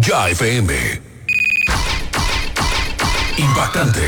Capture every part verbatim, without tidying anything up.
Ya F M. Impactante.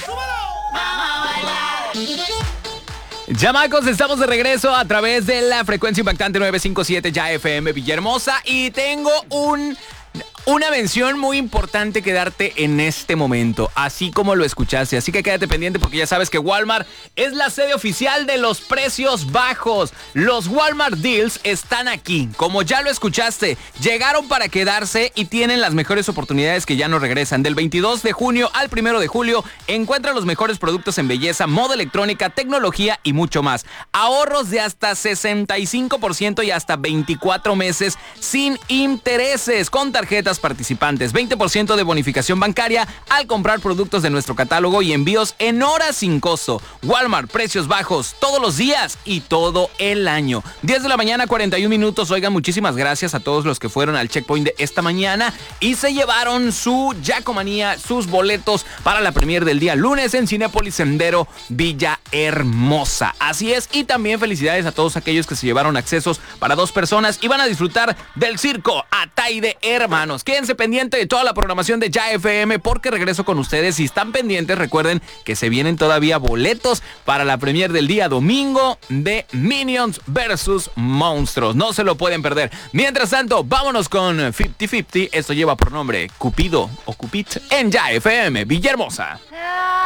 Chamacos, estamos de regreso a través de la frecuencia impactante novecientos cincuenta y siete Ya F M Villahermosa y tengo un... Una mención muy importante que darte en este momento, así como lo escuchaste. Así que quédate pendiente porque ya sabes que Walmart es la sede oficial de los precios bajos. Los Walmart Deals están aquí. Como ya lo escuchaste, llegaron para quedarse y tienen las mejores oportunidades que ya no regresan. Del veintidós de junio al primero de julio, encuentra los mejores productos en belleza, moda electrónica, tecnología y mucho más. Ahorros de hasta sesenta y cinco por ciento y hasta veinticuatro meses sin intereses con tarjetas participantes, veinte por ciento de bonificación bancaria al comprar productos de nuestro catálogo y envíos en horas sin costo. Walmart, precios bajos todos los días y todo el año. diez de la mañana, cuarenta y un minutos. Oigan, muchísimas gracias a todos los que fueron al checkpoint de esta mañana y se llevaron su Yacomanía, sus boletos para la premier del día lunes en Cinépolis Sendero Villahermosa. Así es, y también felicidades a todos aquellos que se llevaron accesos para dos personas y van a disfrutar del circo Ataide Hermanos. Quédense pendientes de toda la programación de Ya F M porque regreso con ustedes. Si están pendientes, recuerden que se vienen todavía boletos para la premier del día domingo de Minions versus Monstruos. No se lo pueden perder. Mientras tanto, vámonos con cincuenta cincuenta. Esto lleva por nombre Cupido o Cupid en Ya F M Villahermosa.